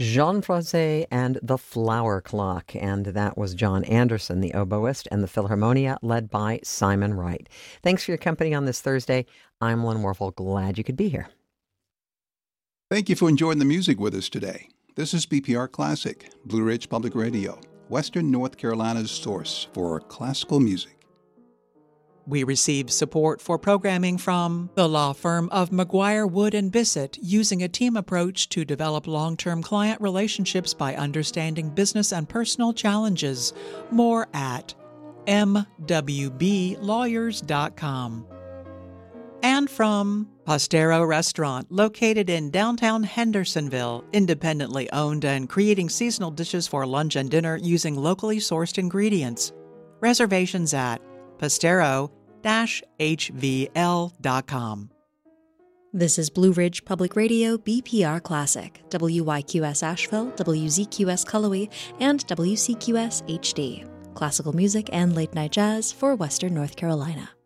Jean Frazé and the Flower Clock, and that was John Anderson, the oboist, and the Philharmonia, led by Simon Wright. Thanks for your company on this Thursday. I'm Lynn Warfel. Glad you could be here. Thank you for enjoying the music with us today. This is BPR Classic, Blue Ridge Public Radio, Western North Carolina's source for classical music. We receive support for programming from the law firm of McGuire, Wood & Bissett, using a team approach to develop long-term client relationships by understanding business and personal challenges. More at mwblawyers.com. And from Postero Restaurant, located in downtown Hendersonville, independently owned and creating seasonal dishes for lunch and dinner using locally sourced ingredients. Reservations at postero-hvl.com. This is Blue Ridge Public Radio, BPR Classic, WYQS Asheville, WZQS Cullowhee, and WCQS HD. Classical music and late-night jazz for Western North Carolina.